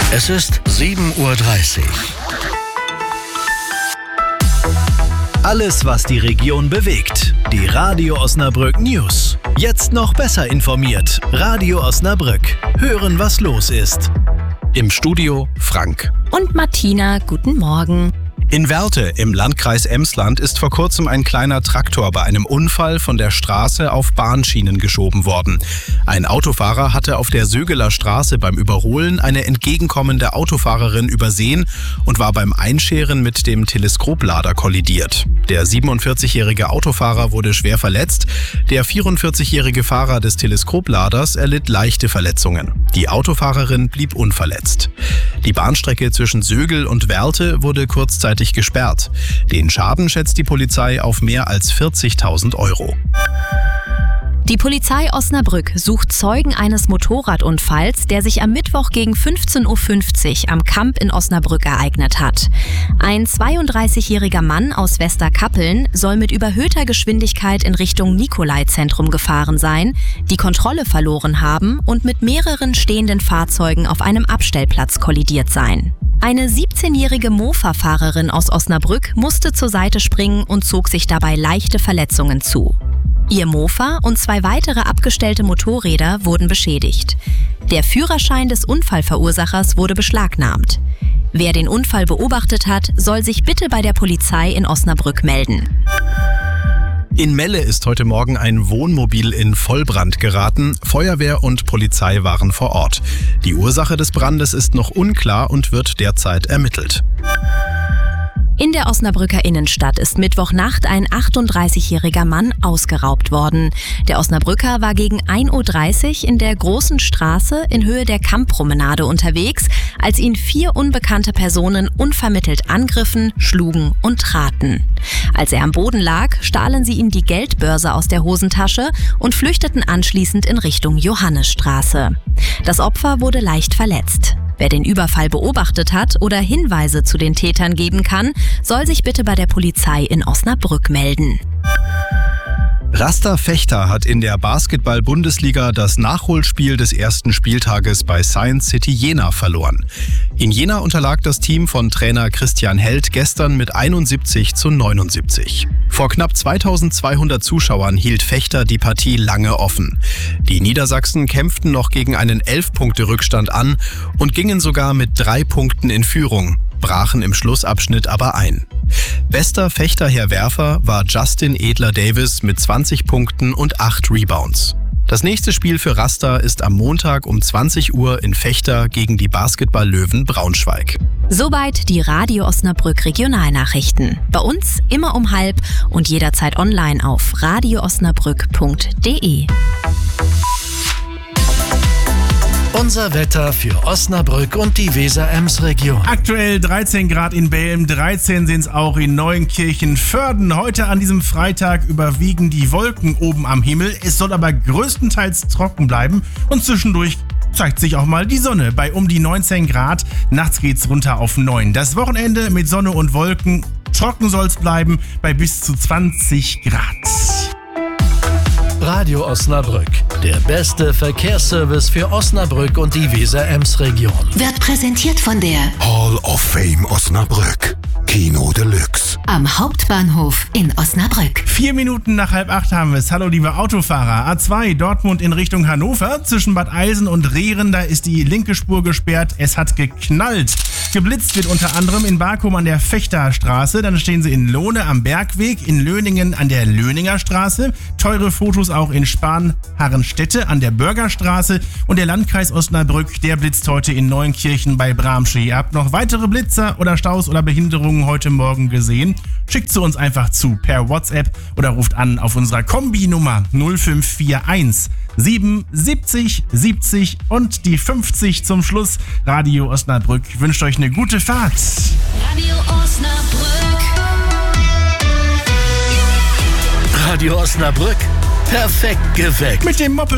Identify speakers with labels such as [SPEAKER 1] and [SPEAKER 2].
[SPEAKER 1] Es ist 7:30 Uhr. Alles, was die Region bewegt. Die Radio Osnabrück News. Jetzt noch besser informiert. Radio Osnabrück. Hören, was los ist. Im Studio Frank.
[SPEAKER 2] Und Martina, guten Morgen.
[SPEAKER 3] In Werlte im Landkreis Emsland ist vor kurzem ein kleiner Traktor bei einem Unfall von der Straße auf Bahnschienen geschoben worden. Ein Autofahrer hatte auf der Sögeler Straße beim Überholen eine entgegenkommende Autofahrerin übersehen und war beim Einscheren mit dem Teleskoplader kollidiert. Der 47-jährige Autofahrer wurde schwer verletzt. Der 44-jährige Fahrer des Teleskopladers erlitt leichte Verletzungen. Die Autofahrerin blieb unverletzt. Die Bahnstrecke zwischen Sögel und Werlte wurde kurzzeitig gesperrt. Den Schaden schätzt die Polizei auf mehr als 40.000 €.
[SPEAKER 2] Die Polizei Osnabrück sucht Zeugen eines Motorradunfalls, der sich am Mittwoch gegen 15:50 Uhr am Kamp in Osnabrück ereignet hat. Ein 32-jähriger Mann aus Westerkappeln soll mit überhöhter Geschwindigkeit in Richtung Nikolaizentrum gefahren sein, die Kontrolle verloren haben und mit mehreren stehenden Fahrzeugen auf einem Abstellplatz kollidiert sein. Eine 17-jährige Mofa-Fahrerin aus Osnabrück musste zur Seite springen und zog sich dabei leichte Verletzungen zu. Ihr Mofa und 2 weitere abgestellte Motorräder wurden beschädigt. Der Führerschein des Unfallverursachers wurde beschlagnahmt. Wer den Unfall beobachtet hat, soll sich bitte bei der Polizei in Osnabrück melden.
[SPEAKER 3] In Melle ist heute Morgen ein Wohnmobil in Vollbrand geraten. Feuerwehr und Polizei waren vor Ort. Die Ursache des Brandes ist noch unklar und wird derzeit ermittelt.
[SPEAKER 2] In der Osnabrücker Innenstadt ist Mittwochnacht ein 38-jähriger Mann ausgeraubt worden. Der Osnabrücker war gegen 1:30 Uhr in der Großen Straße in Höhe der Kamppromenade unterwegs, als ihn 4 unbekannte Personen unvermittelt angriffen, schlugen und traten. Als er am Boden lag, stahlen sie ihm die Geldbörse aus der Hosentasche und flüchteten anschließend in Richtung Johannesstraße. Das Opfer wurde leicht verletzt. Wer den Überfall beobachtet hat oder Hinweise zu den Tätern geben kann, soll sich bitte bei der Polizei in Osnabrück melden.
[SPEAKER 3] Raster Vechta hat in der Basketball-Bundesliga das Nachholspiel des ersten Spieltages bei Science City Jena verloren. In Jena unterlag das Team von Trainer Christian Held gestern mit 71:79. Vor knapp 2200 Zuschauern hielt Vechta die Partie lange offen. Die Niedersachsen kämpften noch gegen einen 11-Punkte-Rückstand an und gingen sogar mit 3 Punkten in Führung, brachen im Schlussabschnitt aber ein. Bester Vechta-Werfer war Justin Edler-Davis mit 20 Punkten und 8 Rebounds. Das nächste Spiel für Raster ist am Montag um 20 Uhr in Vechta gegen die Basketball-Löwen Braunschweig.
[SPEAKER 2] Soweit die Radio Osnabrück Regionalnachrichten. Bei uns immer um 12:30 und jederzeit online auf radioosnabrück.de.
[SPEAKER 1] Unser Wetter für Osnabrück und die Weser-Ems-Region.
[SPEAKER 4] Aktuell 13 Grad in Belm, 13 sind es auch in Neunkirchen-Vörden. Heute an diesem Freitag überwiegen die Wolken oben am Himmel. Es soll aber größtenteils trocken bleiben und zwischendurch zeigt sich auch mal die Sonne bei um die 19 Grad. Nachts geht's runter auf 9. Das Wochenende mit Sonne und Wolken. Trocken soll's bleiben bei bis zu 20 Grad.
[SPEAKER 1] Radio Osnabrück, der beste Verkehrsservice für Osnabrück und die Weser-Ems-Region.
[SPEAKER 5] Wird präsentiert von der
[SPEAKER 6] Hall of Fame Osnabrück. Kino Deluxe.
[SPEAKER 5] am Hauptbahnhof in Osnabrück.
[SPEAKER 4] 4 Minuten nach 7:30 haben wir es. Hallo liebe Autofahrer. A2 Dortmund in Richtung Hannover. Zwischen Bad Eilsen und Rehren, da ist die linke Spur gesperrt. Es hat geknallt. Geblitzt wird unter anderem in Barkum an der Fechterstraße. Dann stehen sie in Lohne am Bergweg, in Löningen an der Löninger Straße. Teure Fotos auch in Spahn-Harrenstädte an der Bürgerstraße. Und der Landkreis Osnabrück, der blitzt heute in Neunkirchen bei Bramsche. Ihr habt noch weitere Blitzer oder Staus oder Behinderungen heute Morgen gesehen? Schickt sie uns einfach zu per WhatsApp oder ruft an auf unserer Kombi-Nummer 0541 77 70 und die 50 zum Schluss. Radio Osnabrück wünscht euch eine gute Fahrt.
[SPEAKER 5] Radio Osnabrück.
[SPEAKER 1] Radio Osnabrück, perfekt geweckt.
[SPEAKER 4] Mit dem Moppel